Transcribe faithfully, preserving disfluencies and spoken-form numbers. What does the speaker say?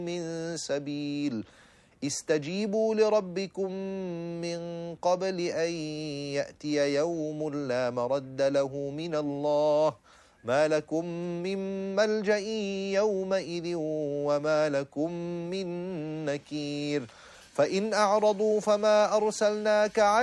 من سبيل استجيبوا لربكم من قبل أن يأتي يوم لا مرد له من الله ما لكم من ملجأ يومئذ وما لكم من نكير فإن أعرضوا فما أرسلناك